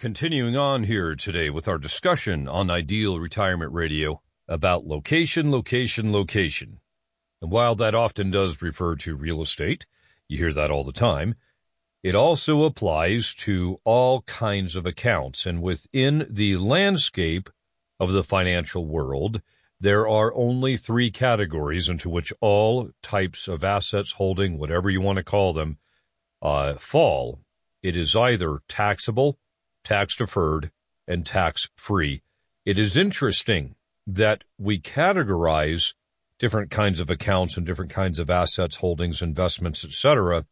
Continuing on here today with our discussion on Ideal Retirement Radio about location. And while that often does refer to real estate, you hear that all the time, it also applies to all kinds of accounts. And within the landscape of the financial world, there are only three categories into which all types of assets, holding, whatever you want to call them, fall. It is either taxable, tax-deferred, and tax-free. It is interesting that we categorize different kinds of accounts and different kinds of assets, holdings, investments, etc.,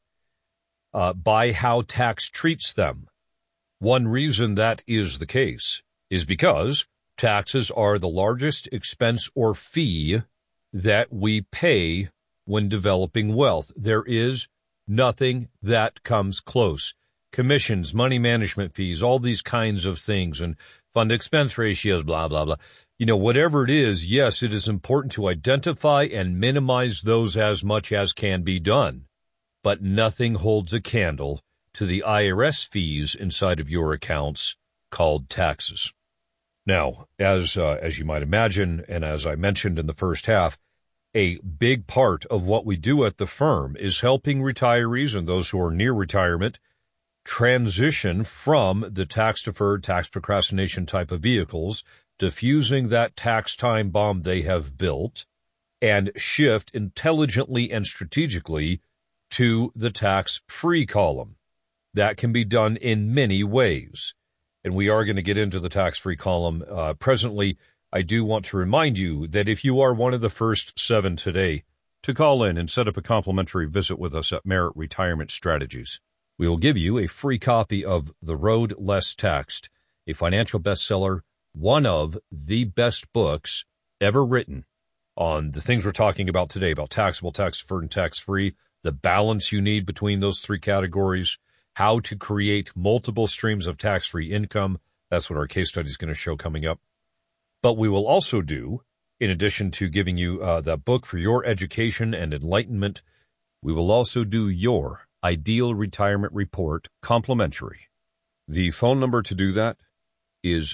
by how tax treats them. One reason that is the case is because taxes are the largest expense or fee that we pay when developing wealth. There is nothing that comes close. Commissions, money management fees, all these kinds of things, and fund expense ratios, blah, blah, blah. You know, whatever it is, yes, it is important to identify and minimize those as much as can be done. But nothing holds a candle to the IRS fees inside of your accounts called taxes. Now, as you might imagine, and as I mentioned in the first half, a big part of what we do at the firm is helping retirees and those who are near retirement transition from the tax-deferred, tax procrastination type of vehicles, diffusing that tax time bomb they have built, and shift intelligently and strategically to the tax-free column. That can be done in many ways, and we are going to get into the tax-free column presently. I do want to remind you that if you are one of the first 7 today to call in and set up a complimentary visit with us at Merit Retirement Strategies, we will give you a free copy of The Road Less Taxed, a financial bestseller, one of the best books ever written on the things we're talking about today, about taxable, tax-deferred, and tax-free, the balance you need between those three categories, how to create multiple streams of tax-free income. That's what our case study is going to show coming up. But we will also do, in addition to giving you that book for your education and enlightenment, we will also do your Ideal Retirement Report complimentary. The phone number to do that is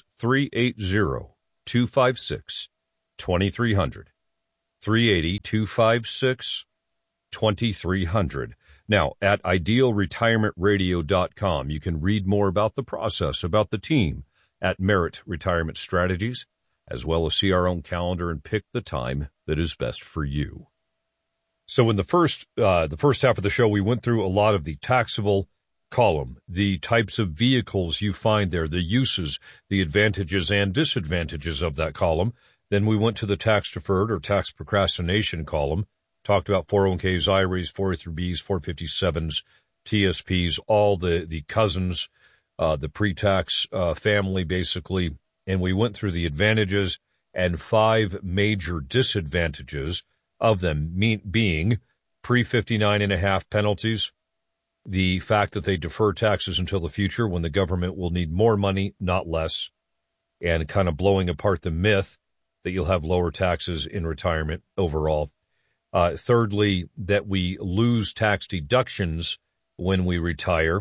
380-256-2300. 380-256-2300. Now, at idealretirementradio.com, you can read more about the process, about the team at Merit Retirement Strategies, as well as see our own calendar and pick the time that is best for you. So in the first half of the show, we went through a lot of the taxable column, the types of vehicles you find there, the uses, the advantages and disadvantages of that column. Then we went to the tax-deferred or tax procrastination column, talked about 401ks, IRAs, 403bs, 457s, TSPs, all the cousins, the pre-tax family, basically. And we went through the advantages and 5 major disadvantages of them, being pre-59.5 penalties, the fact that they defer taxes until the future when the government will need more money, not less, and kind of blowing apart the myth that you'll have lower taxes in retirement overall. Thirdly, that we lose tax deductions when we retire.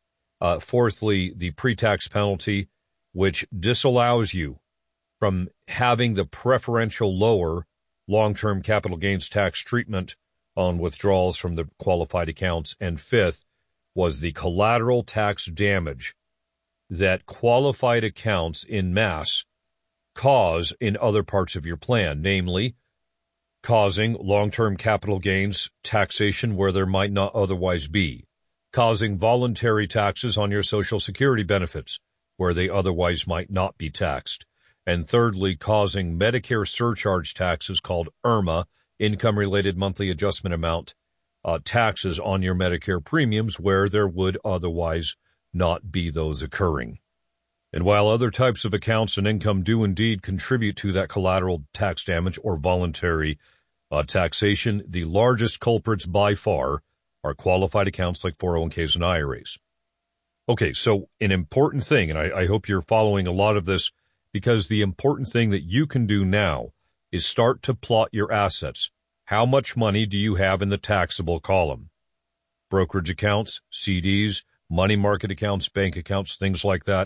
Fourthly, the pre-tax penalty, which disallows you from having the preferential lower long-term capital gains tax treatment on withdrawals from the qualified accounts. And fifth was the collateral tax damage that qualified accounts in mass cause in other parts of your plan, namely causing long-term capital gains taxation where there might not otherwise be, causing voluntary taxes on your Social Security benefits where they otherwise might not be taxed, and thirdly, causing Medicare surcharge taxes called IRMA, income-related monthly adjustment amount, taxes on your Medicare premiums where there would otherwise not be those occurring. And while other types of accounts and income do indeed contribute to that collateral tax damage or voluntary taxation, the largest culprits by far are qualified accounts like 401ks and IRAs. Okay, so an important thing, and I hope you're following a lot of this, because the important thing that you can do now is start to plot your assets. How much money do you have in the taxable column? Brokerage accounts, CDs, money market accounts, bank accounts, things like that.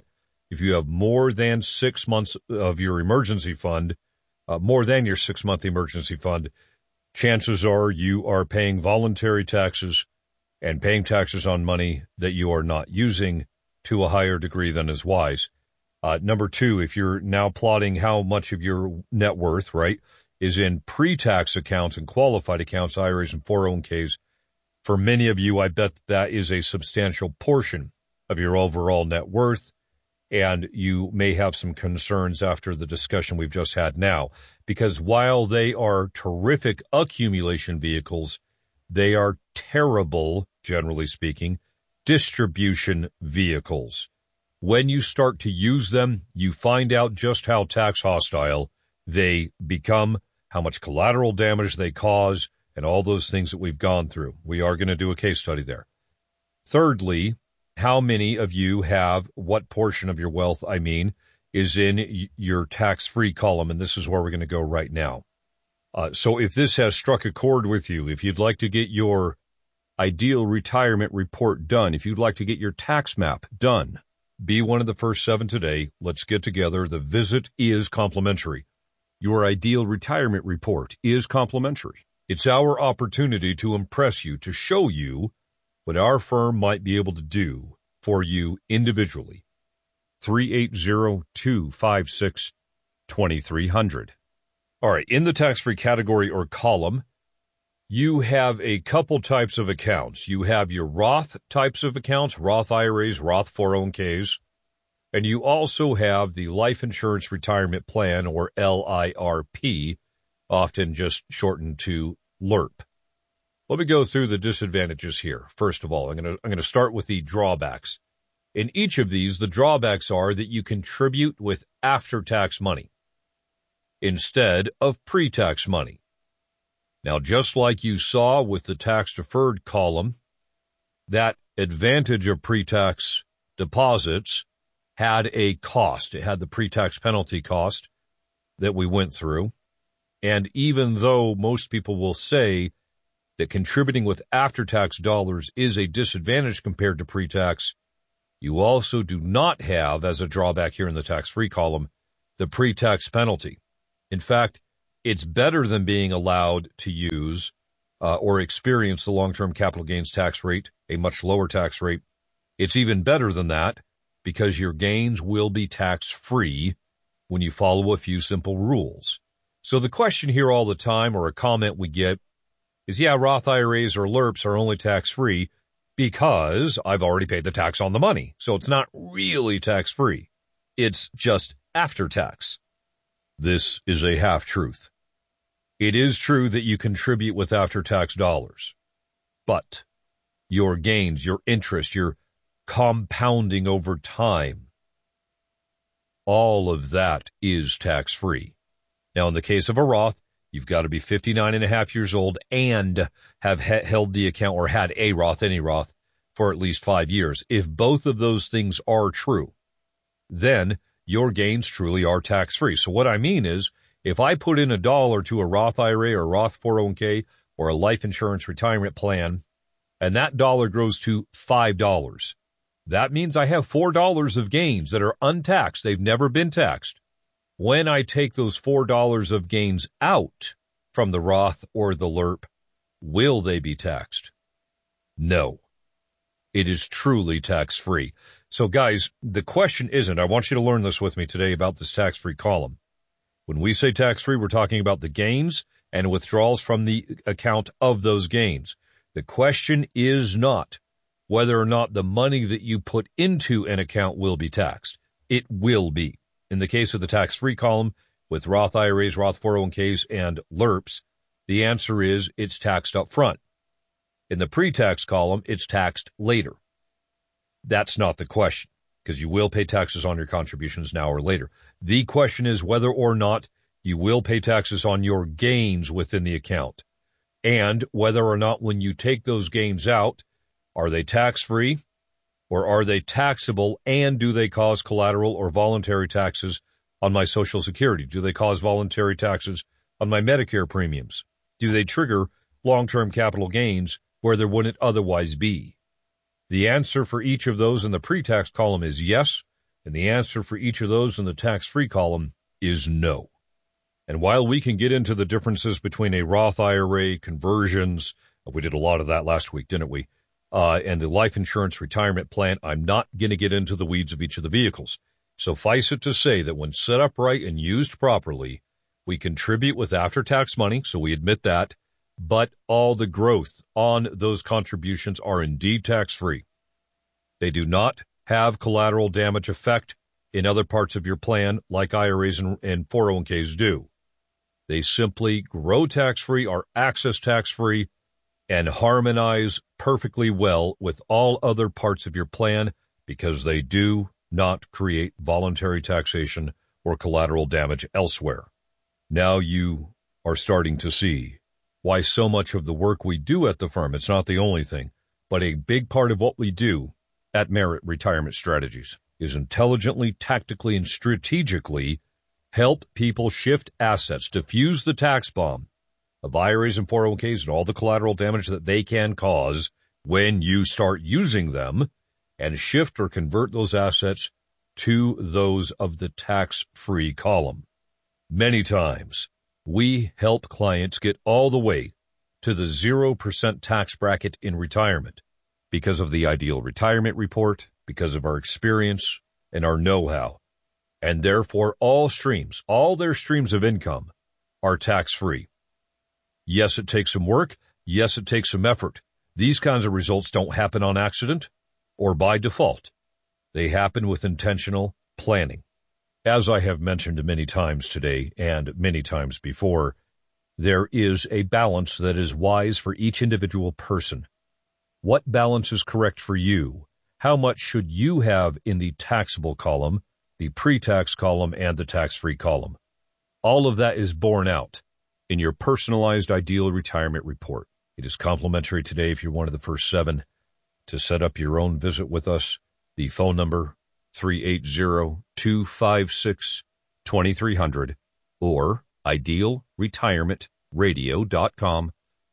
If you have more than 6 months of your emergency fund, more than your 6-month emergency fund, chances are you are paying voluntary taxes and paying taxes on money that you are not using to a higher degree than is wise. Number two, if you're now plotting how much of your net worth, right, is in pre-tax accounts and qualified accounts, IRAs and 401ks, for many of you, I bet that is a substantial portion of your overall net worth, and you may have some concerns after the discussion we've just had now, because while they are terrific accumulation vehicles, they are terrible, generally speaking, distribution vehicles. When you start to use them, you find out just how tax hostile they become, how much collateral damage they cause, and all those things that we've gone through. We are going to do a case study there. Thirdly, how many of you have, what portion of your wealth, is in your tax-free column, and this is where we're going to go right now. So if this has struck a chord with you, if you'd like to get your ideal retirement report done, if you'd like to get your tax map done, be one of the first 7 today. Let's get together. The visit is complimentary. Your ideal retirement report is complimentary. It's our opportunity to impress you, to show you what our firm might be able to do for you individually. 380-256-2300. All right, in the tax-free category or column, you have a couple types of accounts. You have your Roth types of accounts, Roth IRAs, Roth 401ks, and you also have the Life Insurance Retirement Plan, or LIRP, often just shortened to LIRP. Let me go through the disadvantages here. First of all, I'm going to start with the drawbacks. In each of these, the drawbacks are that you contribute with after-tax money instead of pre-tax money. Now, just like you saw with the tax-deferred column, that advantage of pre-tax deposits had a cost. It had the pre-tax penalty cost that we went through. And even though most people will say that contributing with after-tax dollars is a disadvantage compared to pre-tax, you also do not have, as a drawback here in the tax-free column, the pre-tax penalty. In fact, it's better than being allowed to use or experience the long-term capital gains tax rate, a much lower tax rate. It's even better than that because your gains will be tax-free when you follow a few simple rules. So the question here all the time, or a comment we get, is, yeah, Roth IRAs or LIRPs are only tax-free because I've already paid the tax on the money. So it's not really tax-free. It's just after tax. This is a half-truth. It is true that you contribute with after-tax dollars, but your gains, your interest, your compounding over time, all of that is tax-free. Now, in the case of a Roth, you've got to be 59 and a half years old and have held the account or had a Roth, any Roth, for at least 5 years. If both of those things are true, then your gains truly are tax-free. So what I mean is, if I put in $1 to a Roth IRA or Roth 401k or a life insurance retirement plan, and that dollar grows to $5, that means I have $4 of gains that are untaxed. They've never been taxed. When I take those $4 of gains out from the Roth or the LIRP, will they be taxed? No. It is truly tax-free. So guys, the question isn't, I want you to learn this with me today about this tax-free column. When we say tax-free, we're talking about the gains and withdrawals from the account of those gains. The question is not whether or not the money that you put into an account will be taxed. It will be. In the case of the tax-free column, with Roth IRAs, Roth 401ks, and LIRPs, the answer is it's taxed up front. In the pre-tax column, it's taxed later. That's not the question, because you will pay taxes on your contributions now or later. The question is whether or not you will pay taxes on your gains within the account, and whether or not when you take those gains out, are they tax-free or are they taxable, and do they cause collateral or voluntary taxes on my Social Security? Do they cause voluntary taxes on my Medicare premiums? Do they trigger long-term capital gains where there wouldn't otherwise be? The answer for each of those in the pre-tax column is yes. And the answer for each of those in the tax-free column is no. And while we can get into the differences between a Roth IRA, conversions, we did a lot of that last week, didn't we? And the life insurance retirement plan, I'm not going to get into the weeds of each of the vehicles. Suffice it to say that when set up right and used properly, we contribute with after-tax money, so we admit that, but all the growth on those contributions are indeed tax-free. They do not have collateral damage effect in other parts of your plan like IRAs and 401ks do. They simply grow tax-free, are access tax-free, and harmonize perfectly well with all other parts of your plan because they do not create voluntary taxation or collateral damage elsewhere. Now you are starting to see why so much of the work we do at the firm, it's not the only thing, but a big part of what we do at Merit Retirement Strategies is intelligently, tactically, and strategically help people shift assets, diffuse the tax bomb of IRAs and 401ks and all the collateral damage that they can cause when you start using them, and shift or convert those assets to those of the tax-free column. Many times, we help clients get all the way to the 0% tax bracket in retirement because of the Ideal Retirement Report, because of our experience and our know-how. And therefore, all their streams of income are tax-free. Yes, it takes some work. Yes, it takes some effort. These kinds of results don't happen on accident or by default. They happen with intentional planning. As I have mentioned many times today and many times before, there is a balance that is wise for each individual person. What balance is correct for you? How much should you have in the taxable column, the pre-tax column, and the tax-free column? All of that is borne out in your personalized Ideal Retirement Report. It is complimentary today if you're one of the first 7 to set up your own visit with us. The phone number, 380-256-2300 or idealretirementradio.com,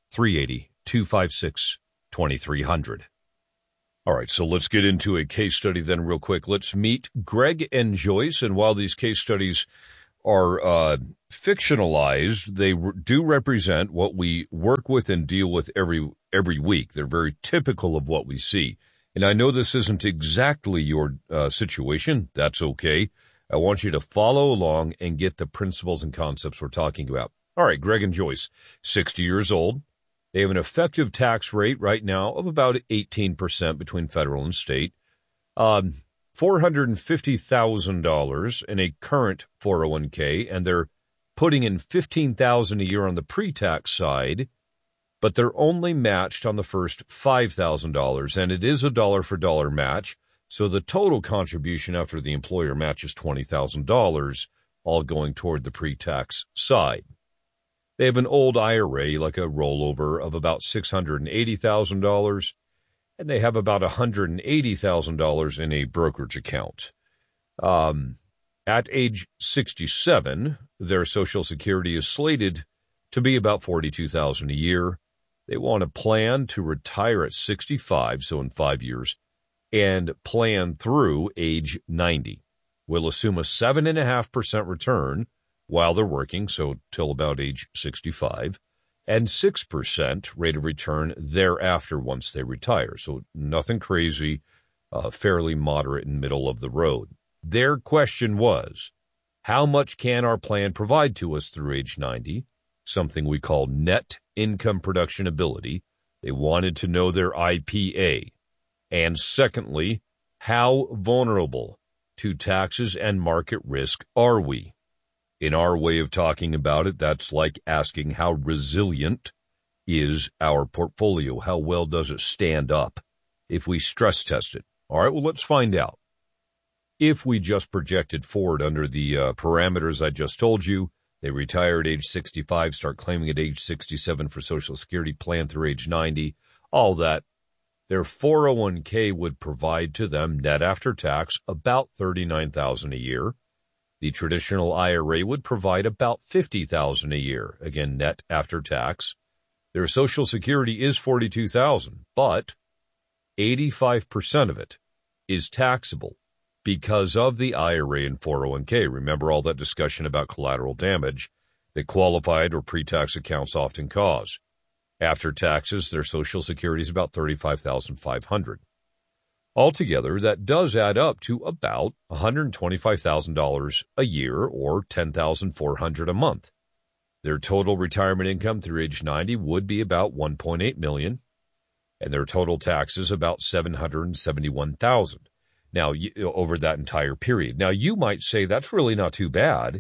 380-256-2300. All right, so let's get into a case study then real quick. Let's meet Greg and Joyce, and while these case studies are fictionalized, they do represent what we work with and deal with every week. They're very typical of what we see. And I know this isn't exactly your situation. That's okay. I want you to follow along and get the principles and concepts we're talking about. All right, Greg and Joyce, 60 years old. They have an effective tax rate right now of about 18% between federal and state. $450,000 in a current 401k, and they're putting in $15,000 a year on the pre-tax side, but they're only matched on the first $5,000, and it is a dollar-for-dollar match, so the total contribution after the employer match is $20,000, all going toward the pre-tax side. They have an old IRA, like a rollover, of about $680,000, and they have about $180,000 in a brokerage account. At age 67, their Social Security is slated to be about $42,000 a year. They want to plan to retire at 65, so in 5 years, and plan through age 90. We'll assume a 7.5% return while they're working, so till about age 65, and 6% rate of return thereafter once they retire. So nothing crazy, fairly moderate and middle of the road. Their question was, how much can our plan provide to us through age 90? Something we call net income production ability. They wanted to know their IPA. And secondly, how vulnerable to taxes and market risk are we? In our way of talking about it, that's like asking how resilient is our portfolio? How well does it stand up if we stress test it? All right, well, let's find out. If we just projected forward under the parameters I just told you, they retire at age 65, start claiming at age 67 for Social Security, plan through age 90, all that, their 401k would provide to them net after tax about $39,000 a year. The traditional IRA would provide about $50,000 a year, again, net after tax. Their Social Security is $42,000, but 85% of it is taxable. because of the IRA and 401k. Remember all that discussion about collateral damage that qualified or pre-tax accounts often cause. After taxes, their Social Security is about $35,500. Altogether, that does add up to about $125,000 a year or $10,400 a month. Their total retirement income through age 90 would be about $1.8 million, and their total taxes about $771,000. Now, over that entire period. Now, you might say that's really not too bad,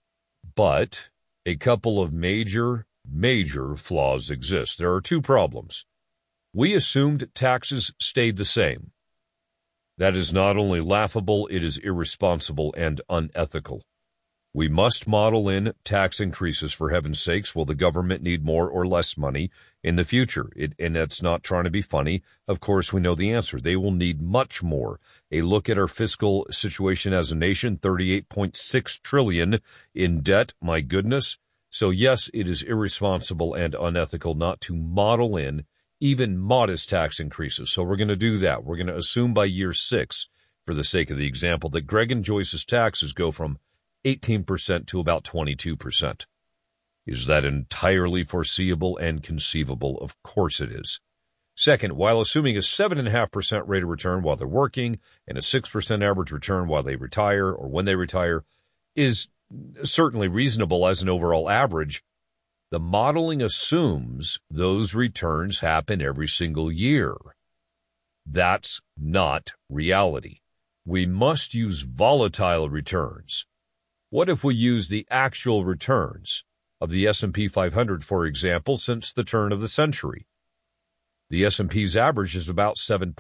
but a couple of major flaws exist. There are two problems. We assumed taxes stayed the same. That is not only laughable, it is irresponsible and unethical. We must model in tax increases, for heaven's sakes. Will the government need more or less money in the future? And that's not trying to be funny. Of course, we know the answer. They will need much more. A look at our fiscal situation as a nation, $38.6 trillion in debt. My goodness. So yes, it is irresponsible and unethical not to model in even modest tax increases. So we're going to do that. We're going to assume by year 6, for the sake of the example, that Greg and Joyce's taxes go from 18% to about 22%. Is that entirely foreseeable and conceivable? Of course it is. Second, while assuming a 7.5% rate of return while they're working and a 6% average return while they retire or when they retire is certainly reasonable as an overall average, the modeling assumes those returns happen every single year. That's not reality. We must use volatile returns. What if we use the actual returns of the S&P 500, for example, since the turn of the century? The S&P's average is about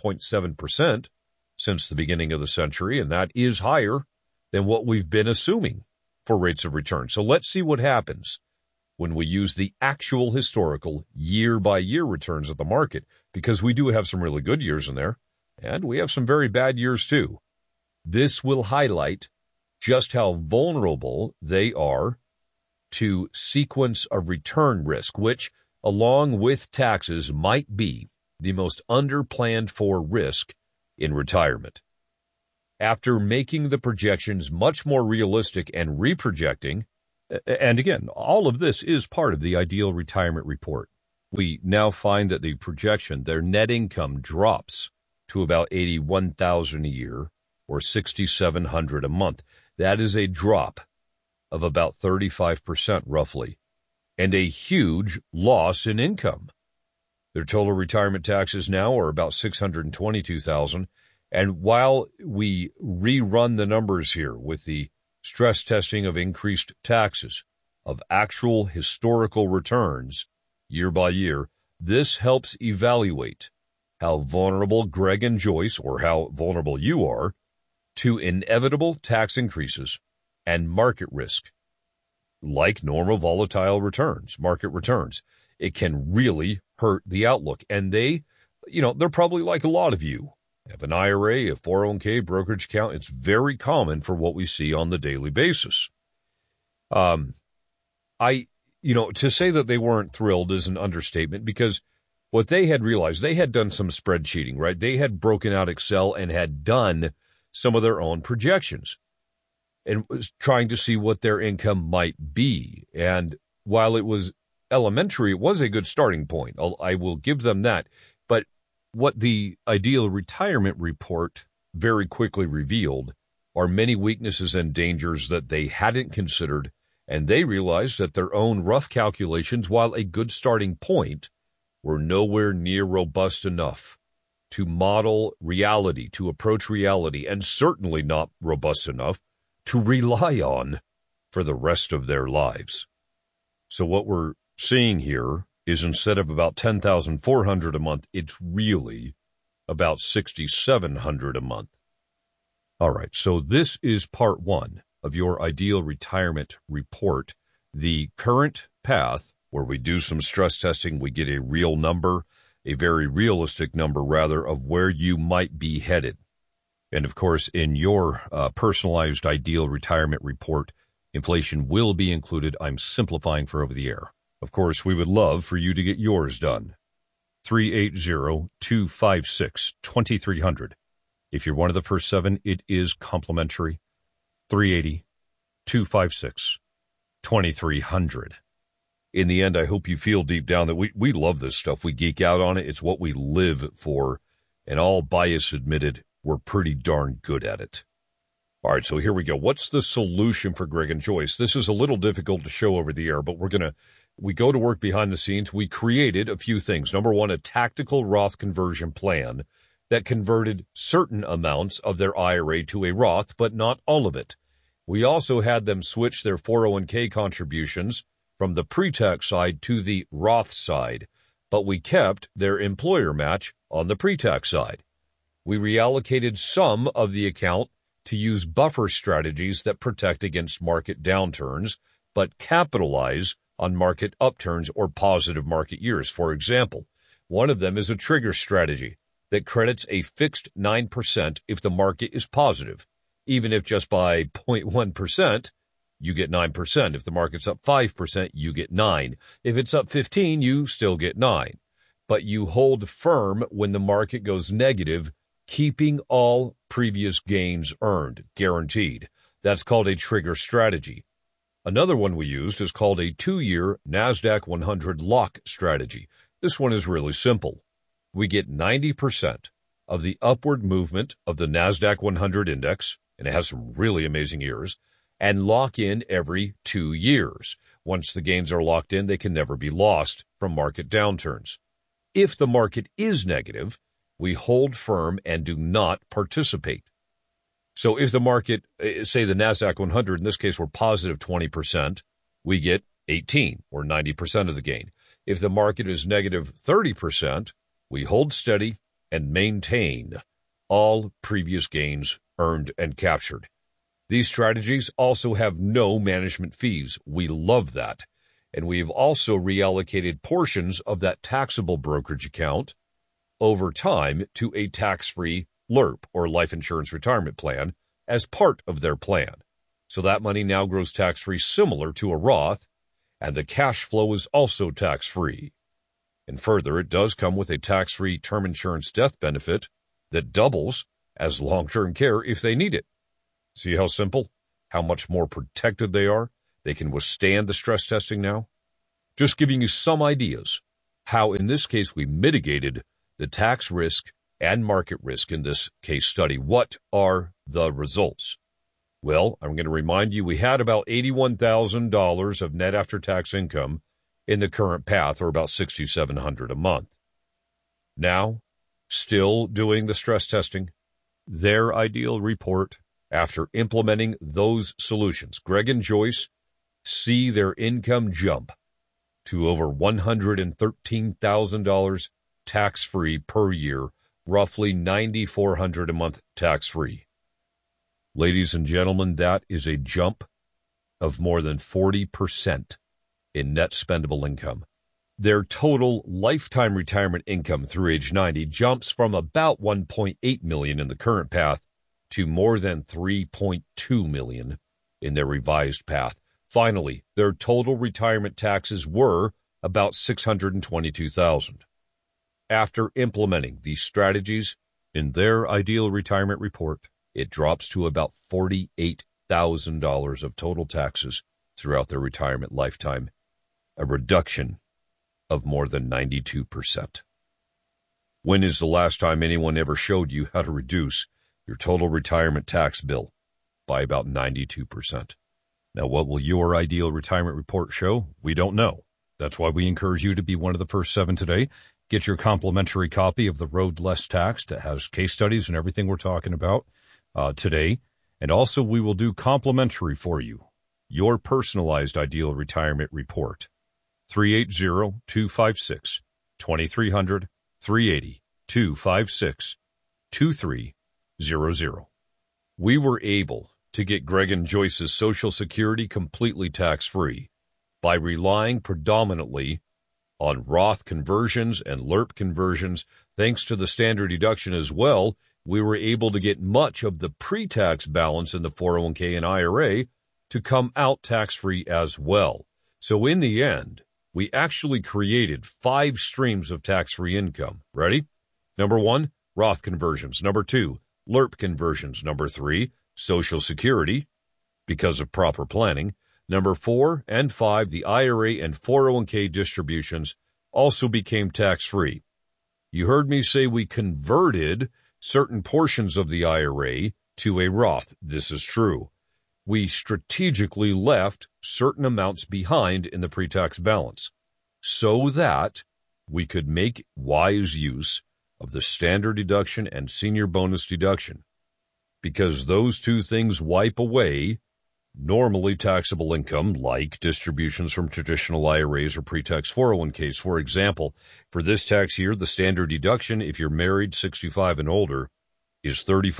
7.7% since the beginning of the century, and that is higher than what we've been assuming for rates of return. So let's see what happens when we use the actual historical year-by-year returns of the market, because we do have some really good years in there, and we have some very bad years too. This will highlight just how vulnerable they are to sequence of return risk, which, along with taxes, might be the most underplanned for risk in retirement. After making the projections much more realistic and reprojecting, and again, all of this is part of the Ideal Retirement Report, we now find that the projection, their net income drops to about $81,000 a year or $6,700 a month. That is a drop of about 35% roughly, and a huge loss in income. Their total retirement taxes now are about $622,000, and while we rerun the numbers here with the stress testing of increased taxes, of actual historical returns year by year, this helps evaluate how vulnerable Greg and Joyce, or how vulnerable you are, to inevitable tax increases and market risk. Like normal volatile returns, market returns, it can really hurt the outlook. And they're probably like a lot of you. Have an IRA, a 401k, brokerage account. It's very common for what we see on the daily basis. To say that they weren't thrilled is an understatement, because what they had realized, they had done some spreadsheeting, right? They had broken out Excel and had done some of their own projections and was trying to see what their income might be. And while it was elementary, it was a good starting point. I will give them that. But what the Ideal Retirement Report very quickly revealed are many weaknesses and dangers that they hadn't considered, and they realized that their own rough calculations, while a good starting point, were nowhere near robust enough to model reality, to approach reality, and certainly not robust enough to rely on for the rest of their lives. So what we're seeing here is, instead of about $10,400 a month, it's really about $6,700 a month. All right, so this is part 1 of your Ideal Retirement Report, the current path where we do some stress testing, we get a real number, a very realistic number, rather, of where you might be headed. And, of course, in your personalized Ideal Retirement Report, inflation will be included. I'm simplifying for over the air. Of course, we would love for you to get yours done. 380-256-2300 If you're one of the first 7, it is complimentary. 380-256-2300. In the end, I hope you feel deep down that we love this stuff. We geek out on it. It's what we live for. And all bias admitted, we're pretty darn good at it. All right, so here we go. What's the solution for Greg and Joyce? This is a little difficult to show over the air, but we go to work behind the scenes. We created a few things. Number one, a tactical Roth conversion plan that converted certain amounts of their IRA to a Roth, but not all of it. We also had them switch their 401k contributions from the pre-tax side to the Roth side, but we kept their employer match on the pre-tax side. We reallocated some of the account to use buffer strategies that protect against market downturns, but capitalize on market upturns or positive market years. For example, one of them is a trigger strategy that credits a fixed 9% if the market is positive. Even if just by 0.1%, you get 9%. If the market's up 5%, you get 9%. If it's up 15%, you still get 9%. But you hold firm when the market goes negative, keeping all previous gains earned, guaranteed. That's called a trigger strategy. Another one we used is called a 2-year NASDAQ 100 lock strategy. This one is really simple. We get 90% of the upward movement of the NASDAQ 100 index, and it has some really amazing years, and lock in every 2 years. Once the gains are locked in, they can never be lost from market downturns. If the market is negative, we hold firm and do not participate. So if the market, say the NASDAQ 100, in this case, were positive 20%, we get 18 or 90% of the gain. If the market is negative 30%, we hold steady and maintain all previous gains earned and captured. These strategies also have no management fees. We love that. And we've also reallocated portions of that taxable brokerage account over time to a tax-free LIRP, or life insurance retirement plan, as part of their plan. So that money now grows tax-free, similar to a Roth, and the cash flow is also tax-free. And further, it does come with a tax-free term insurance death benefit that doubles as long-term care if they need it. See how simple? How much more protected they are? They can withstand the stress testing now? Just giving you some ideas how, in this case, we mitigated the tax risk and market risk in this case study. What are the results? Well, I'm going to remind you we had about $81,000 of net after-tax income in the current path, or about $6,700 a month. Now, still doing the stress testing, their ideal report after implementing those solutions. Greg and Joyce see their income jump to over $113,000 tax-free per year, roughly $9,400 a month tax-free. Ladies and gentlemen, that is a jump of more than 40% in net spendable income. Their total lifetime retirement income through age 90 jumps from about $1.8 million in the current path to more than $3.2 million in their revised path. Finally, their total retirement taxes were about $622,000. After implementing these strategies in their ideal retirement report, it drops to about $48,000 of total taxes throughout their retirement lifetime, a reduction of more than 92%. When is the last time anyone ever showed you how to reduce your total retirement tax bill by about 92%? Now, what will your ideal retirement report show? We don't know. That's why we encourage you to be one of the first 7 today. Get your complimentary copy of The Road Less Taxed. It has case studies and everything we're talking about today. And also, we will do complimentary for you your personalized ideal retirement report. 380-256-2300, 380-256-2300. We were able to get Greg and Joyce's Social Security completely tax-free by relying predominantly on Roth conversions and LIRP conversions. Thanks to the standard deduction as well, we were able to get much of the pre-tax balance in the 401k and IRA to come out tax-free as well. So in the end, we actually created 5 streams of tax-free income. Ready? Number 1, Roth conversions. Number 2, LERP conversions. Number 3, Social Security, because of proper planning. Number 4 and 5, the IRA and 401k distributions also became tax-free. You heard me say we converted certain portions of the IRA to a Roth. This is true. We strategically left certain amounts behind in the pre-tax balance so that we could make wise use of the standard deduction and senior bonus deduction, because those two things wipe away normally taxable income like distributions from traditional IRAs or pre-tax 401ks. For example, for this tax year, the standard deduction, if you're married, 65 and older, is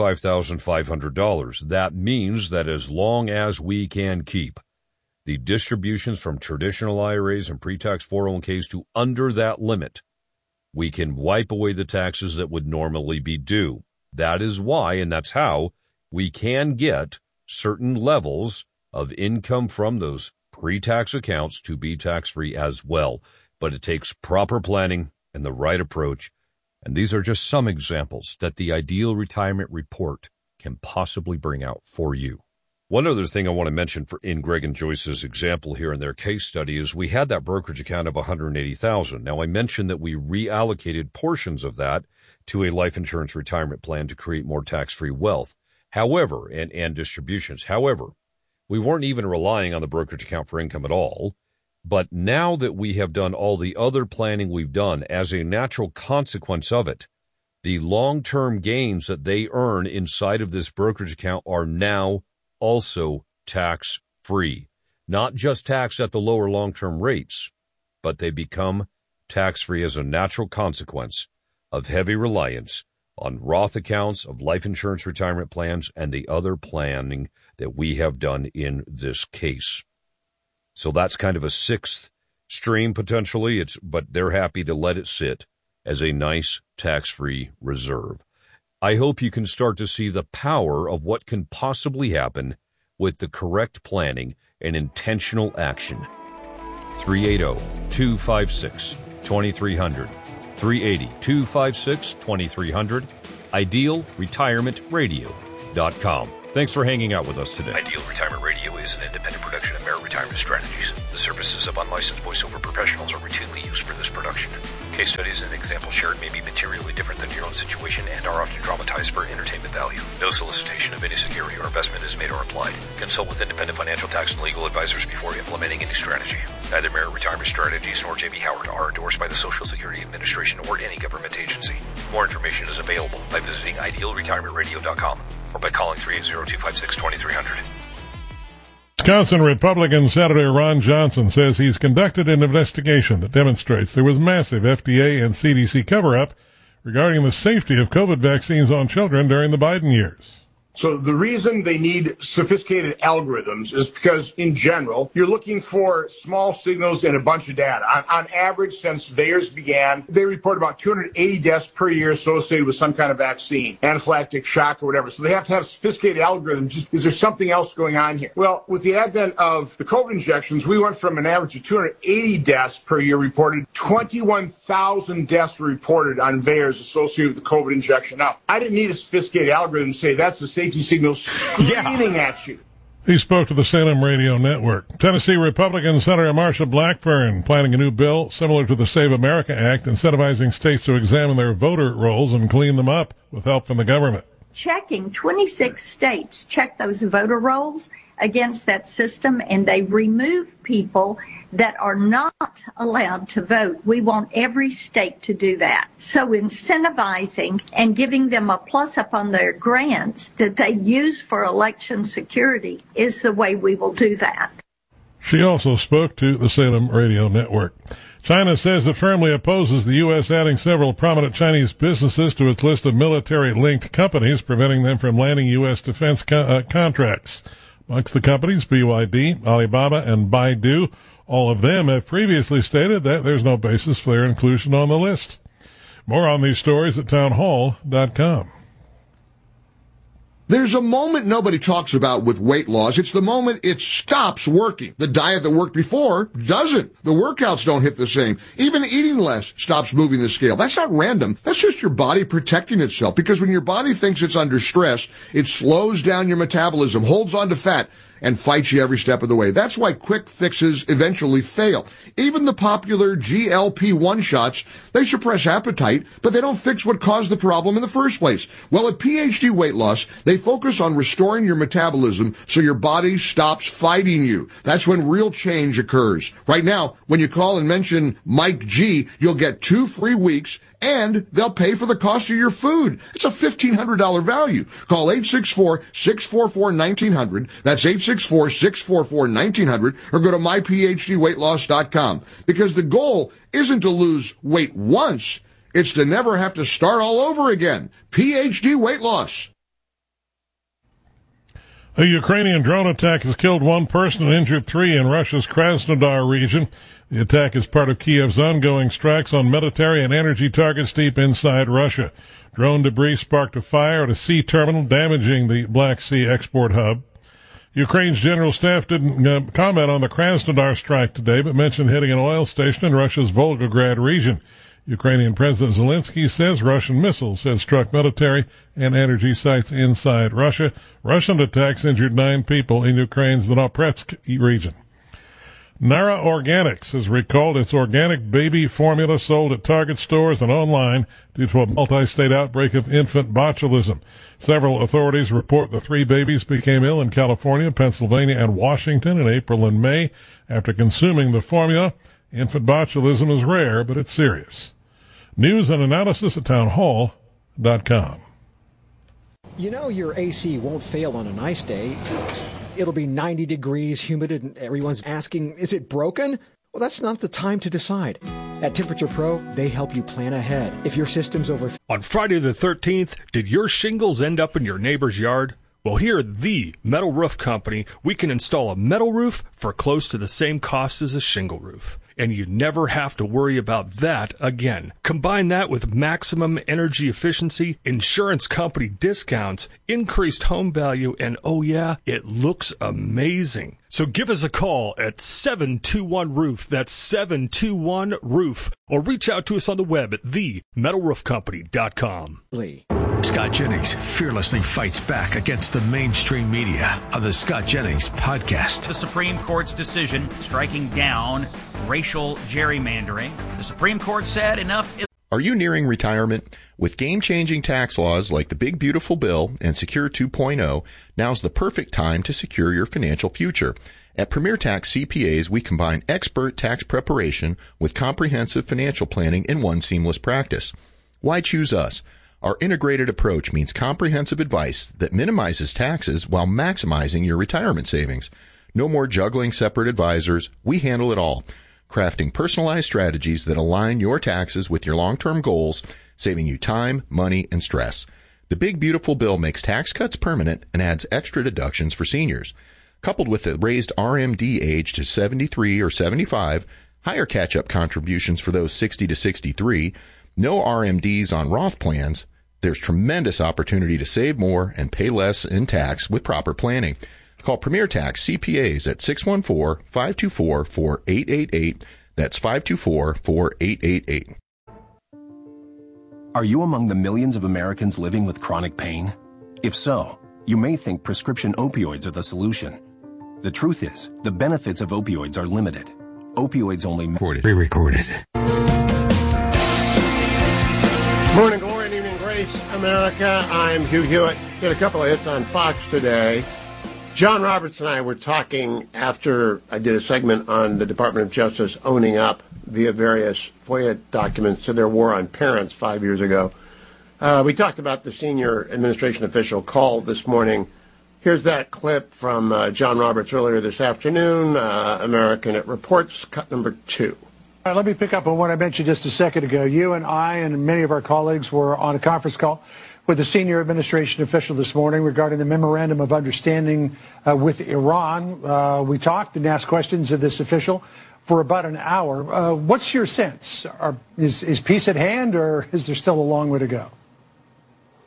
$35,500. That means that as long as we can keep the distributions from traditional IRAs and pre-tax 401ks to under that limit, we can wipe away the taxes that would normally be due. That is why, and that's how, we can get certain levels of income from those pre-tax accounts to be tax-free as well. But it takes proper planning and the right approach. And these are just some examples that the Ideal Retirement Report can possibly bring out for you. One other thing I want to mention in Greg and Joyce's example here in their case study is we had that brokerage account of $180,000. Now, I mentioned that we reallocated portions of that to a life insurance retirement plan to create more tax-free wealth. However, and distributions. However, we weren't even relying on the brokerage account for income at all. But now that we have done all the other planning we've done, as a natural consequence of it, the long-term gains that they earn inside of this brokerage account are now also tax-free. Not just taxed at the lower long-term rates, but they become tax-free as a natural consequence of heavy reliance on Roth accounts, of life insurance retirement plans, and the other planning that we have done in this case. So that's kind of a sixth stream potentially, but they're happy to let it sit as a nice tax-free reserve. I hope you can start to see the power of what can possibly happen with the correct planning and intentional action. 380-256-2300. 380-256-2300. IdealRetirementRadio.com. Thanks for hanging out with us today. Ideal Retirement Radio is an independent production of Merit Retirement Strategies. The services of unlicensed voiceover professionals are routinely used for this production. Case studies and examples shared may be materially different than your own situation and are often dramatized for entertainment value. No solicitation of any security or investment is made or implied. Consult with independent financial, tax, and legal advisors before implementing any strategy. Neither Merit Retirement Strategies nor J.B. Howard are endorsed by the Social Security Administration or any government agency. More information is available by visiting IdealRetirementRadio.com or by calling 380-256-2300. Wisconsin Republican Senator Ron Johnson says he's conducted an investigation that demonstrates there was massive FDA and CDC cover-up regarding the safety of COVID vaccines on children during the Biden years. So the reason they need sophisticated algorithms is because, in general, you're looking for small signals and a bunch of data. On average, since VAERS began, they report about 280 deaths per year associated with some kind of vaccine, anaphylactic shock or whatever. So they have to have sophisticated algorithms. Is there something else going on here? Well, with the advent of the COVID injections, we went from an average of 280 deaths per year reported, 21,000 deaths were reported on VAERS associated with the COVID injection. Now, I didn't need a sophisticated algorithm to say that's the safety signals screaming at you. He spoke to the Salem Radio Network. Tennessee Republican Senator Marsha Blackburn planning a new bill similar to the Save America Act, incentivizing states to examine their voter rolls and clean them up with help from the government. Checking 26 states check those voter rolls against that system, and they remove people that are not allowed to vote. We want every state to do that. So incentivizing and giving them a plus up on their grants that they use for election security is the way we will do that. She also spoke to the Salem Radio Network. China says it firmly opposes the U.S. adding several prominent Chinese businesses to its list of military-linked companies, preventing them from landing U.S. defense contracts. Amongst the companies, BYD, Alibaba, and Baidu, all of them have previously stated that there's no basis for their inclusion on the list. More on these stories at townhall.com. There's a moment nobody talks about with weight loss. It's the moment it stops working. The diet that worked before doesn't. The workouts don't hit the same. Even eating less stops moving the scale. That's not random. That's just your body protecting itself, because when your body thinks it's under stress, it slows down your metabolism, holds on to fat, and fights you every step of the way. That's why quick fixes eventually fail. Even the popular GLP-1 shots, they suppress appetite, but they don't fix what caused the problem in the first place. Well, at PhD Weight Loss, they focus on restoring your metabolism so your body stops fighting you. That's when real change occurs. Right now, when you call and mention Mike G, you'll get 2 free weeks, and they'll pay for the cost of your food. It's a $1,500 value. Call 864-644-1900. That's 864-644-1900, or go to myphdweightloss.com. Because the goal isn't to lose weight once, it's to never have to start all over again. PhD Weight Loss. A Ukrainian drone attack has killed 1 person and injured 3 in Russia's Krasnodar region. The attack is part of Kiev's ongoing strikes on military and energy targets deep inside Russia. Drone debris sparked a fire at a sea terminal, damaging the Black Sea export hub. Ukraine's general staff didn't comment on the Krasnodar strike today, but mentioned hitting an oil station in Russia's Volgograd region. Ukrainian President Zelensky says Russian missiles had struck military and energy sites inside Russia. Russian attacks injured 9 people in Ukraine's Dnipropetrovsk region. Nara Organics has recalled its organic baby formula sold at Target stores and online due to a multi-state outbreak of infant botulism. Several authorities report the 3 babies became ill in California, Pennsylvania, and Washington in April and May after consuming the formula. Infant botulism is rare, but it's serious. News and analysis at townhall.com. You know your AC won't fail on a nice day. It'll be 90 degrees, humid, and everyone's asking, is it broken? Well, that's not the time to decide. At Temperature Pro, they help you plan ahead. If your system's over... On Friday the 13th, did your shingles end up in your neighbor's yard? Well, here at the Metal Roof Company, we can install a metal roof for close to the same cost as a shingle roof. And you never have to worry about that again. Combine that with maximum energy efficiency, insurance company discounts, increased home value, and oh yeah, it looks amazing. So give us a call at 721-ROOF. That's 721-ROOF. Or reach out to us on the web at themetalroofcompany.com. Scott Jennings fearlessly fights back against the mainstream media on the Scott Jennings Podcast. The Supreme Court's decision striking down racial gerrymandering. The Supreme Court said enough is... Are you nearing retirement? With game-changing tax laws like the Big Beautiful Bill and Secure 2.0, now's the perfect time to secure your financial future. At Premier Tax CPAs, we combine expert tax preparation with comprehensive financial planning in one seamless practice. Why choose us? Our integrated approach means comprehensive advice that minimizes taxes while maximizing your retirement savings. No more juggling separate advisors. We handle it all, crafting personalized strategies that align your taxes with your long-term goals, saving you time, money, and stress. The Big Beautiful Bill makes tax cuts permanent and adds extra deductions for seniors. Coupled with the raised RMD age to 73 or 75, higher catch-up contributions for those 60 to 63, no RMDs on Roth plans, there's tremendous opportunity to save more and pay less in tax with proper planning. Call Premier Tax CPAs at 614-524-4888. That's 524-4888. Are you among the millions of Americans living with chronic pain? If so, you may think prescription opioids are the solution. The truth is, the benefits of opioids are limited. Opioids only... Pre-recorded. Morning glory and evening grace, America. I'm Hugh Hewitt. Did a couple of hits on Fox today. John Roberts and I were talking after I did a segment on the Department of Justice owning up via various FOIA documents to their war on parents 5 years ago. We talked about the senior administration official call this morning. Here's that clip from John Roberts earlier this afternoon. American It Reports, cut number 2. All right, let me pick up on what I mentioned just a second ago. You and I and many of our colleagues were on a conference call with a senior administration official this morning regarding the memorandum of understanding with Iran. We talked and asked questions of this official for about an hour. What's your sense? Is peace at hand, or is there still a long way to go?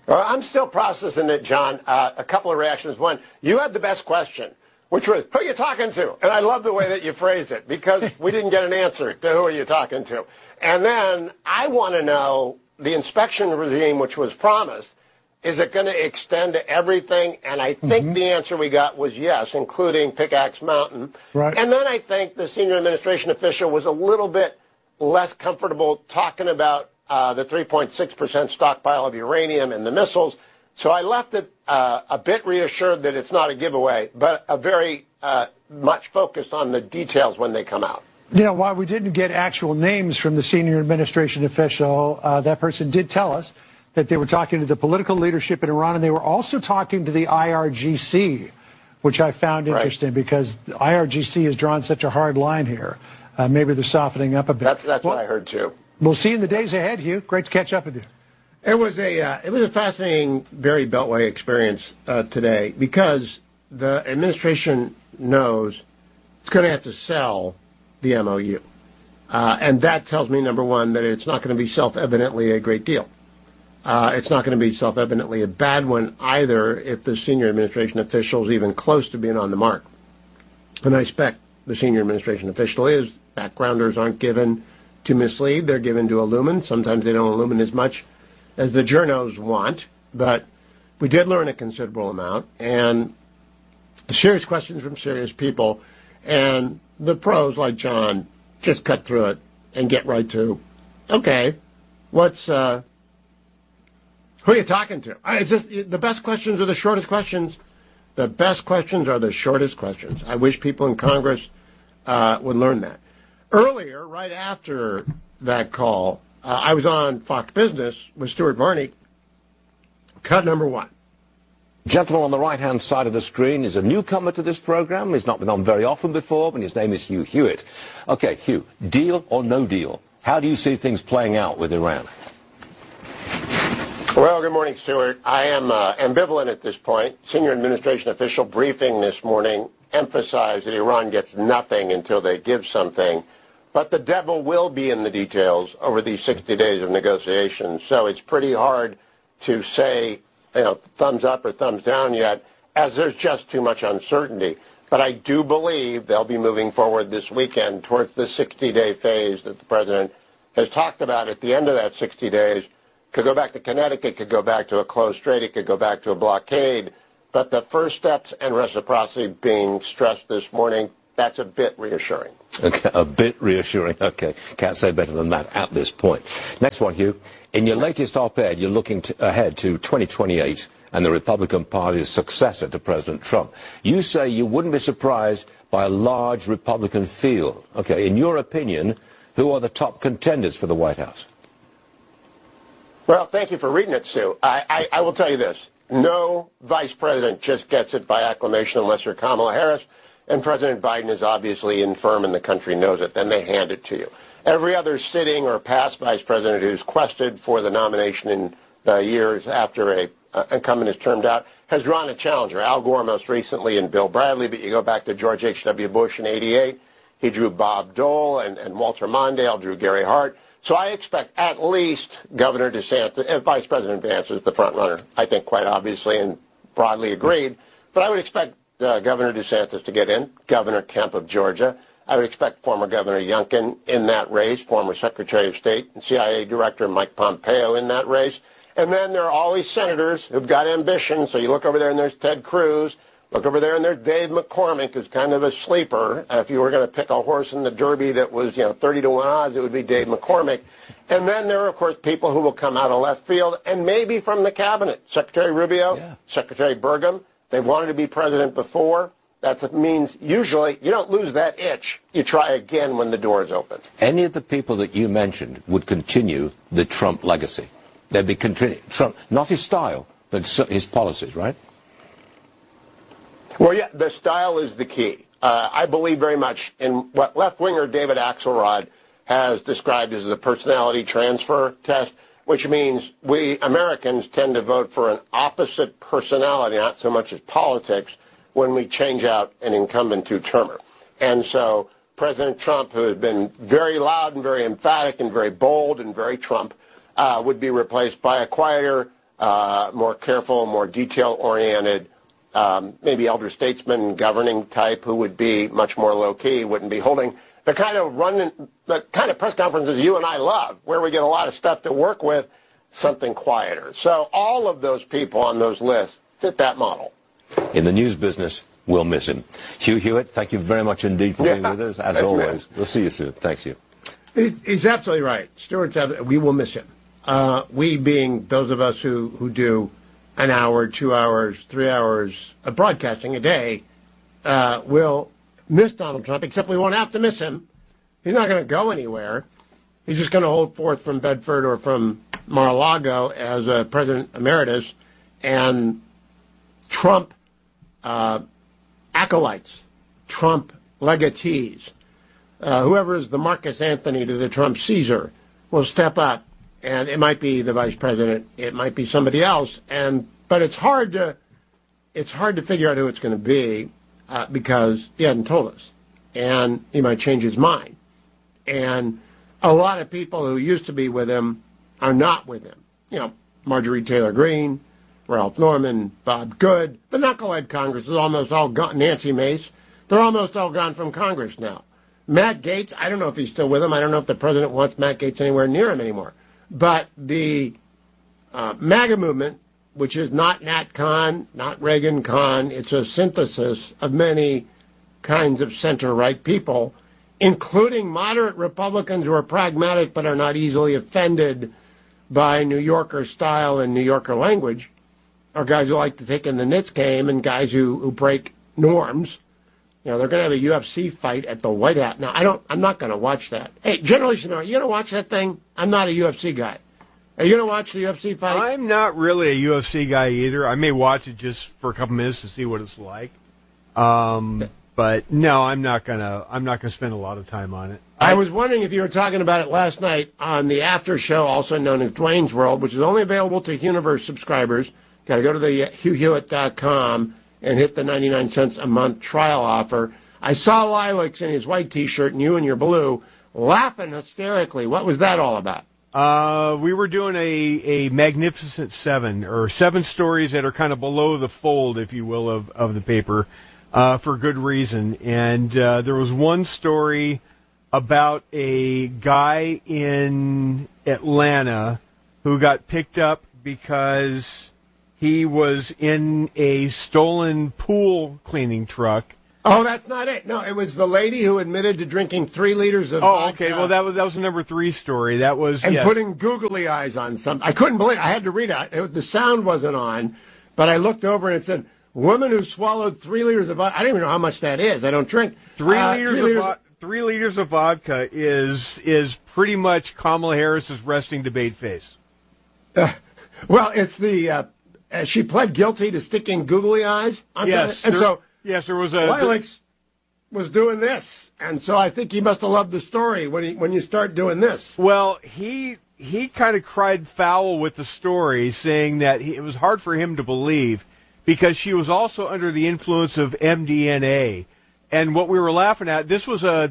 Well, I'm still processing it, John. A couple of reactions. One, you had the best question, which was, who are you talking to? And I love the way that you phrased it, because we didn't get an answer to who are you talking to. And then I want to know the inspection regime, which was promised, is it going to extend to everything? And I think the answer we got was yes, including Pickaxe Mountain. Right. And then I think the senior administration official was a little bit less comfortable talking about the 3.6% stockpile of uranium and the missiles. So I left it a bit reassured that it's not a giveaway, but a very much focused on the details when they come out. You know, while we didn't get actual names from the senior administration official, that person did tell us that they were talking to the political leadership in Iran, and they were also talking to the IRGC, which I found interesting because the IRGC has drawn such a hard line here. Maybe they're softening up a bit. That's what I heard, too. We'll see you in the days ahead, Hugh. Great to catch up with you. It was a fascinating Barry Beltway experience today, because the administration knows it's going to have to sell the MOU. And that tells me, number one, that it's not going to be self-evidently a great deal. It's not going to be self-evidently a bad one either if the senior administration official is even close to being on the mark. And I expect the senior administration official is. Backgrounders aren't given to mislead. They're given to illumine. Sometimes they don't illumine as much as the journos want. But we did learn a considerable amount, and serious questions from serious people. And the pros, like John, just cut through it and get right to, okay, who are you talking to? It's just, the best questions are the shortest questions. The best questions are the shortest questions. I wish people in Congress would learn that. Earlier, right after that call, I was on Fox Business with Stuart Varney. Cut number one. Gentleman on the right-hand side of the screen is a newcomer to this program. He's not been on very often before, but his name is Hugh Hewitt. Okay, Hugh, deal or no deal? How do you see things playing out with Iran? Well, good morning, Stuart. I am ambivalent at this point. Senior administration official briefing this morning emphasized that Iran gets nothing until they give something. But the devil will be in the details over these 60 days of negotiations. So it's pretty hard to say, thumbs up or thumbs down yet, as there's just too much uncertainty. But I do believe they'll be moving forward this weekend towards the 60-day phase that the president has talked about. At the end of that 60 days, could go back to Connecticut, could go back to a closed strait, it could go back to a blockade. But the first steps and reciprocity being stressed this morning, that's a bit reassuring. Okay, a bit reassuring. Okay, can't say better than that at this point. Next one, Hugh. In your latest op-ed, you're looking ahead to 2028 and the Republican Party's successor to President Trump. You say you wouldn't be surprised by a large Republican field. Okay, in your opinion, who are the top contenders for the White House? Well, thank you for reading it, Sue. I will tell you this. No vice president just gets it by acclamation unless you're Kamala Harris, and President Biden is obviously infirm and the country knows it. Then they hand it to you. Every other sitting or past vice president who's quested for the nomination in years after an incumbent is termed out has drawn a challenger. Al Gore most recently and Bill Bradley, but you go back to George H.W. Bush in '88. He drew Bob Dole and Walter Mondale, drew Gary Hart. So I expect at least Governor DeSantis, if Vice President Vance is the front runner, I think quite obviously and broadly agreed, but I would expect Governor DeSantis to get in, Governor Kemp of Georgia. I would expect former Governor Youngkin in that race, former Secretary of State and CIA Director Mike Pompeo in that race. And then there are always senators who've got ambition. So you look over there and there's Ted Cruz. Look over there and there's Dave McCormick, who's kind of a sleeper. If you were going to pick a horse in the Derby that was, 30-1 odds, it would be Dave McCormick. And then there are, of course, people who will come out of left field and maybe from the cabinet. Secretary Rubio, Secretary Burgum. They wanted to be president before. That means usually you don't lose that itch. You try again when the door is open. Any of the people that you mentioned would continue the Trump legacy. They'd be Trump, not his style, but his policies, right? Well, yeah, the style is the key. I believe very much in what left-winger David Axelrod has described as the personality transfer test, which means we Americans tend to vote for an opposite personality, not so much as politics, when we change out an incumbent two-termer. And so President Trump, who has been very loud and very emphatic and very bold and very Trump, would be replaced by a quieter, more careful, more detail-oriented, maybe elder statesman, governing type who would be much more low-key, wouldn't be holding the kind of press conferences you and I love, where we get a lot of stuff to work with, something quieter. So all of those people on those lists fit that model. In the news business, we'll miss him. Hugh Hewitt, thank you very much indeed for being with us, as always. We'll see you soon. Thanks, Hugh. He's absolutely right. Stuart's we will miss him. We being those of us who do an hour, 2 hours, 3 hours of broadcasting a day, will miss Donald Trump, except we won't have to miss him. He's not going to go anywhere. He's just going to hold forth from Bedford or from Mar-a-Lago as a president emeritus, and Trump acolytes, Trump legatees, whoever is the Marcus Anthony to the Trump Caesar will step up, and it might be the vice president, it might be somebody else, but it's hard to figure out who it's going to be because he hasn't told us, and he might change his mind, and a lot of people who used to be with him are not with him. You know, Marjorie Taylor Greene, Ralph Norman, Bob Good. The knucklehead Congress is almost all gone. Nancy Mace, they're almost all gone from Congress now. Matt Gaetz, I don't know if he's still with him. I don't know if the president wants Matt Gaetz anywhere near him anymore. But the MAGA movement, which is not Nat Con, not Reagan Con, it's a synthesis of many kinds of center-right people, including moderate Republicans who are pragmatic but are not easily offended by New Yorker style and New Yorker language, or guys who like to take in the Knicks game and guys who break norms. You know, they're going to have a UFC fight at the White House. Now, I'm not going to watch that. Hey, General Schmidt, are you going to watch that thing? I'm not a UFC guy. Are you going to watch the UFC fight? I'm not really a UFC guy either. I may watch it just for a couple minutes to see what it's like. But no, I'm not gonna spend a lot of time on it. I was wondering if you were talking about it last night on the after show, also known as Dwayne's World, which is only available to Universe subscribers. Got to go to the HughHewitt.com and hit the 99 cents a month trial offer. I saw Lilacs in his white T-shirt and you in your blue laughing hysterically. What was that all about? We were doing a Magnificent Seven, or 7 stories that are kind of below the fold, if you will, of the paper. For good reason. And there was one story about a guy in Atlanta who got picked up because he was in a stolen pool cleaning truck. Oh, that's not it. No, it was the lady who admitted to drinking 3 liters of vodka. Okay. Well, that was the number 3 story. That was putting googly eyes on something. I couldn't believe it. I had to read it. The sound wasn't on, but I looked over and it said, woman who swallowed 3 liters of vodka. I don't even know how much that is. I don't drink. 3 liters of vodka is pretty much Kamala Harris's resting debate face. Well, it's the she pled guilty to sticking googly eyes onto it. And there was a Lilacs was doing this, and so I think he must have loved the story when you start doing this. Well, he kind of cried foul with the story, saying that it was hard for him to believe, because she was also under the influence of MDMA. And what we were laughing at, this was a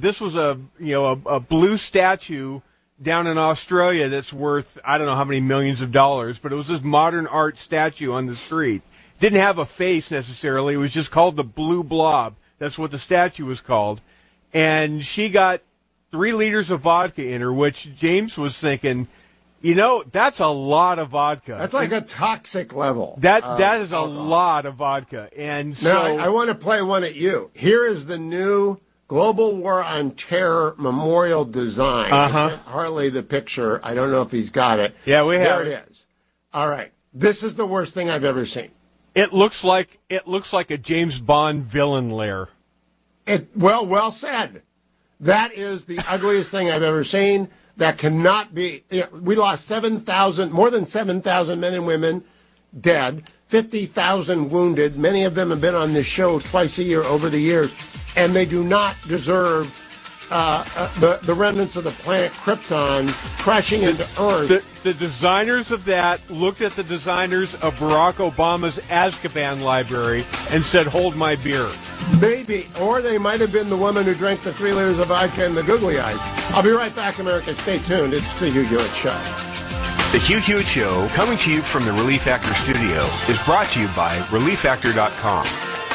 blue statue down in Australia that's worth, I don't know how many millions of dollars, but it was this modern art statue on the street. Didn't have a face necessarily. It was just called the Blue Blob. That's what the statue was called. And she got 3 liters of vodka in her, which James was thinking, that's a lot of vodka. That's like a toxic level. That is a lot of vodka. And so now I want to play one at you. Here is the new Global War on Terror memorial design. Harley the picture. I don't know if he's got it. Yeah, we have. There it is. All right. This is the worst thing I've ever seen. It looks like a James Bond villain lair. Well said. That is the ugliest thing I've ever seen. That cannot be. We lost more than 7,000 men and women dead, 50,000 wounded. Many of them have been on this show twice a year over the years, and they do not deserve the remnants of the planet Krypton crashing into Earth. The designers of that looked at the designers of Barack Obama's Azkaban library and said, "Hold my beer." Maybe. Or they might have been the woman who drank the 3 liters of vodka and the googly eyes. I'll be right back, America. Stay tuned. It's the Hugh Hewitt Show. The Hugh Hewitt Show, coming to you from the Relief Factor studio, is brought to you by ReliefFactor.com.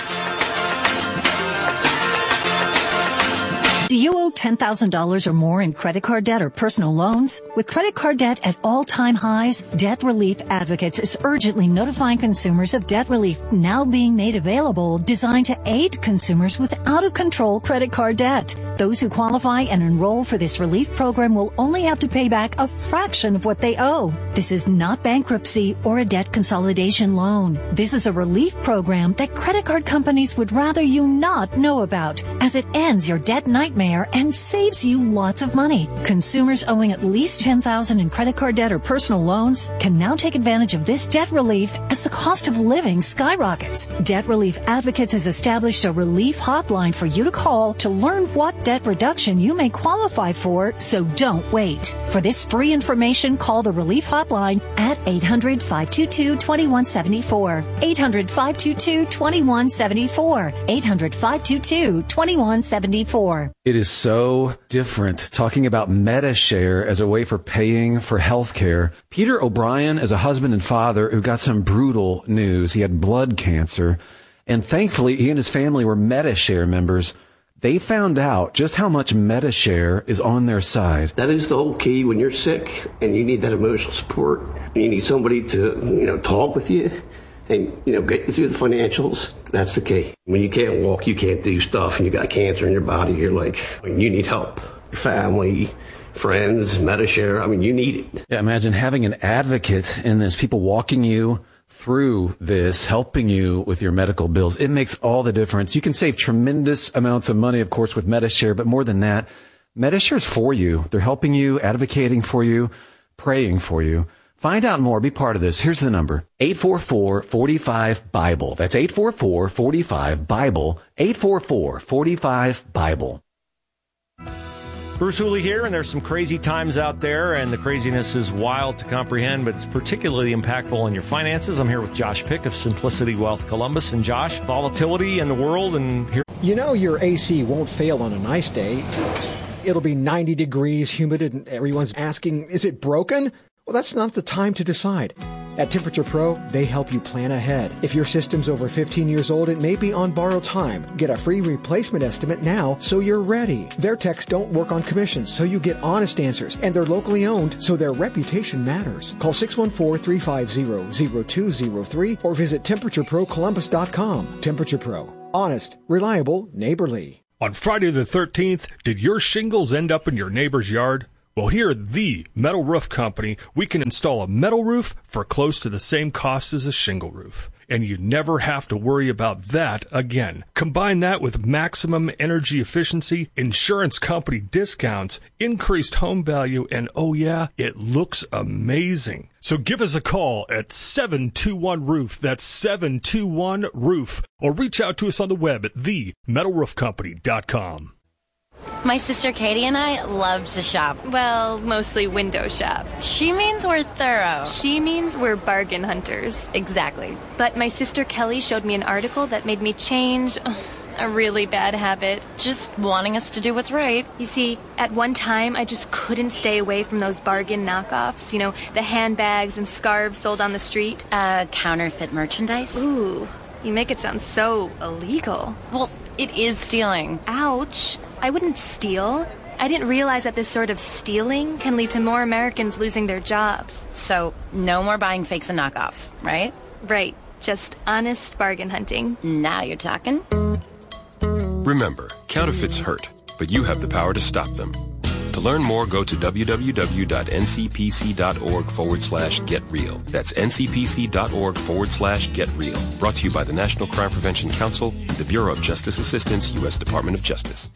Do you owe $10,000 or more in credit card debt or personal loans? With credit card debt at all-time highs, Debt Relief Advocates is urgently notifying consumers of debt relief now being made available, designed to aid consumers with out-of-control credit card debt. Those who qualify and enroll for this relief program will only have to pay back a fraction of what they owe. This is not bankruptcy or a debt consolidation loan. This is a relief program that credit card companies would rather you not know about, as it ends your debt nightmare and saves you lots of money. Consumers owing at least $10,000 in credit card debt or personal loans can now take advantage of this debt relief as the cost of living skyrockets. Debt Relief Advocates has established a relief hotline for you to call to learn what debt reduction you may qualify for, so don't wait. For this free information, call the relief hotline at 800-522-2174. 800-522-2174. 800-522-2174. It is so different talking about MediShare as a way for paying for health care. Peter O'Brien is a husband and father who got some brutal news. He had blood cancer, and thankfully he and his family were MediShare members. They found out just how much MediShare is on their side. That is the whole key when you're sick and you need that emotional support. You need somebody to, talk with you and, get you through the financials. That's the key. When you can't walk, you can't do stuff, and you got cancer in your body, you're like, you need help. Your family, friends, MediShare, you need it. Yeah, imagine having an advocate in this, people walking you through this, helping you with your medical bills. It makes all the difference. You can save tremendous amounts of money, of course, with MediShare, but more than that, MediShare is for you. They're helping you, advocating for you, praying for you. Find out more. Be part of this. Here's the number. 844-45-BIBLE. That's 844-45-BIBLE. 844-45-BIBLE. Bruce Hooley here, and there's some crazy times out there, and the craziness is wild to comprehend, but it's particularly impactful on your finances. I'm here with Josh Pick of Simplicity Wealth Columbus. And Josh, volatility in the world, and here... Your AC won't fail on a nice day. It'll be 90 degrees, humid, and everyone's asking, is it broken? Well, that's not the time to decide. At Temperature Pro, they help you plan ahead. If your system's over 15 years old, it may be on borrowed time. Get a free replacement estimate now so you're ready. Their techs don't work on commissions, so you get honest answers. And they're locally owned, so their reputation matters. Call 614-350-0203 or visit TemperatureProColumbus.com. Temperature Pro. Honest, reliable, neighborly. On Friday the 13th, did your shingles end up in your neighbor's yard? Well, here at the Metal Roof Company, we can install a metal roof for close to the same cost as a shingle roof. And you never have to worry about that again. Combine that with maximum energy efficiency, insurance company discounts, increased home value, and oh yeah, it looks amazing. So give us a call at 721-ROOF. That's 721-ROOF. Or reach out to us on the web at themetalroofcompany.com. My sister Katie and I love to shop. Well, mostly window shop. She means we're thorough. She means we're bargain hunters. Exactly. But my sister Kelly showed me an article that made me change a really bad habit. Just wanting us to do what's right. You see, at one time, I just couldn't stay away from those bargain knockoffs. The handbags and scarves sold on the street. Counterfeit merchandise? Ooh, you make it sound so illegal. Well, it is stealing. Ouch. I wouldn't steal. I didn't realize that this sort of stealing can lead to more Americans losing their jobs. So, no more buying fakes and knockoffs, right? Right. Just honest bargain hunting. Now you're talking. Remember, counterfeits hurt, but you have the power to stop them. To learn more, go to www.ncpc.org/getreal. That's ncpc.org/getreal. Brought to you by the National Crime Prevention Council and the Bureau of Justice Assistance, U.S. Department of Justice.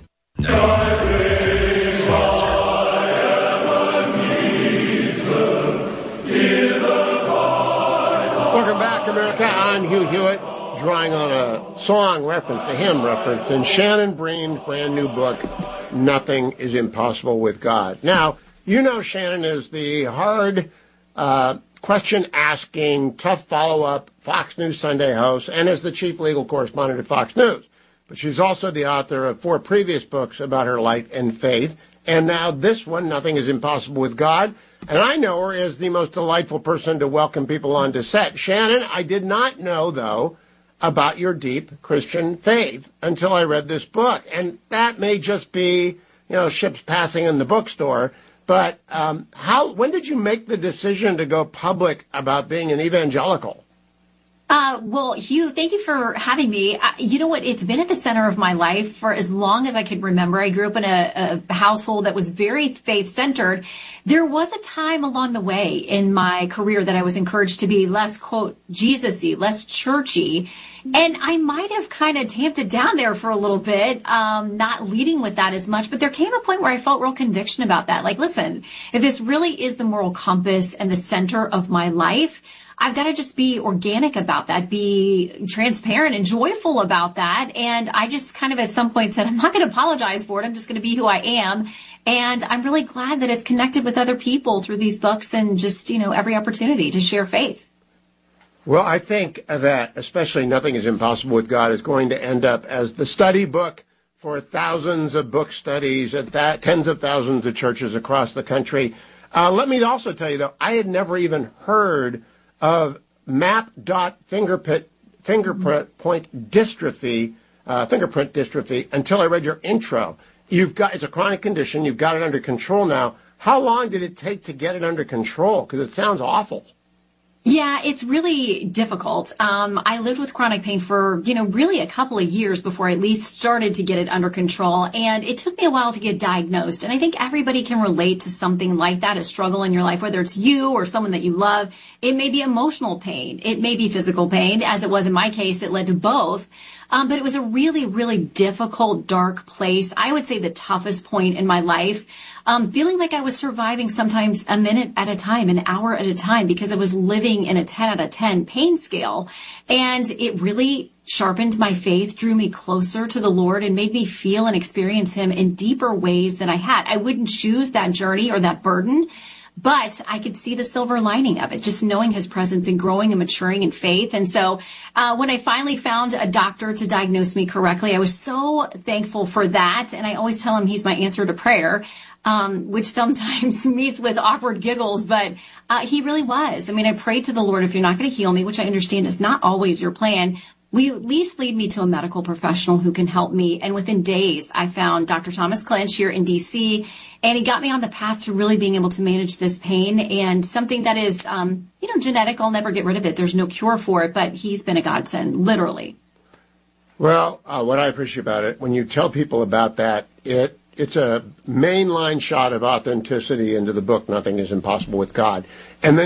Welcome back, America. I'm Hugh Hewitt, drawing on a song reference, a hymn reference, in Shannon Bream's brand new book, Nothing is Impossible with God. Now, Shannon is the hard question-asking, tough follow-up Fox News Sunday host and is the chief legal correspondent at Fox News. But she's also the author of 4 previous books about her life and faith And now this one, Nothing is Impossible with God. And I know her as the most delightful person to welcome people onto set. Shannon, I did not know, though, about your deep Christian faith until I read this book. And that may just be, ships passing in the bookstore. But when did you make the decision to go public about being an evangelical? Well, Hugh, thank you for having me. You know what? It's been at the center of my life for as long as I could remember. I grew up in a household that was very faith-centered. There was a time along the way in my career that I was encouraged to be less, quote, Jesus-y, less churchy. And I might have kind of tamped it down there for a little bit, not leading with that as much. But there came a point where I felt real conviction about that. Like, listen, if this really is the moral compass and the center of my life, I've got to just be organic about that, be transparent and joyful about that. And I just kind of at some point said, I'm not going to apologize for it. I'm just going to be who I am. And I'm really glad that it's connected with other people through these books and just, every opportunity to share faith. Well, I think that especially Nothing is Impossible with God is going to end up as the study book for thousands of book studies at tens of thousands of churches across the country. Let me also tell you, though, I had never even heard of fingerprint dystrophy until I read your intro. It's a chronic condition. You've got it under control now. How long did it take to get it under control? Because it sounds awful. Yeah, it's really difficult. I lived with chronic pain for, really a couple of years before I at least started to get it under control. And it took me a while to get diagnosed. And I think everybody can relate to something like that, a struggle in your life, whether it's you or someone that you love. It may be emotional pain. It may be physical pain. As it was in my case, it led to both. But it was a really, really difficult, dark place. I would say the toughest point in my life. Feeling like I was surviving sometimes a minute at a time, an hour at a time, because I was living in a 10 out of 10 pain scale. And it really sharpened my faith, drew me closer to the Lord, and made me feel and experience Him in deeper ways than I had. I wouldn't choose that journey or that burden, but I could see the silver lining of it, just knowing His presence and growing and maturing in faith. And so when I finally found a doctor to diagnose me correctly, I was so thankful for that. And I always tell him he's my answer to prayer. Which sometimes meets with awkward giggles, but He really was. I mean, I prayed to the Lord, if you're not going to heal me, which I understand is not always your plan, will you at least lead me to a medical professional who can help me? And within days, I found Dr. Thomas Clinch here in D.C., and he got me on the path to really being able to manage this pain, and something that is, genetic. I'll never get rid of it. There's no cure for it, but he's been a godsend, literally. Well, what I appreciate about it, when you tell people about that, it's a mainline shot of authenticity into the book, Nothing is Impossible with God. And then